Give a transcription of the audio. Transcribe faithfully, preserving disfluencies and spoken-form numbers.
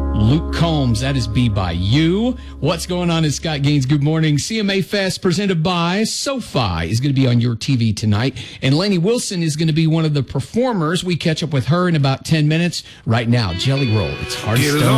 Luke Combs, that is B by You. What's going on is Scott Gaines. Good morning. C M A Fest presented by SoFi is going to be on your T V tonight. And Lainey Wilson is going to be one of the performers. We catch up with her in about ten minutes. Right now, Jelly Roll. It's Hard Stone.